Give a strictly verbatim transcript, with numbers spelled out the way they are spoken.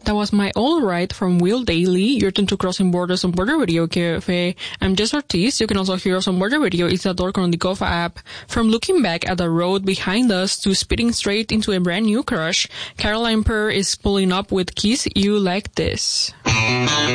That was My All Right from Will Dailey. You're tuned to Crossing Borders on Border Radio K F A. I'm Jess Ortiz. You can also hear us on Border Radio Isador on the Gova app. From looking back at the road behind us to speeding straight into a brand new crush, Caroline Purr is pulling up with Kiss You Like This.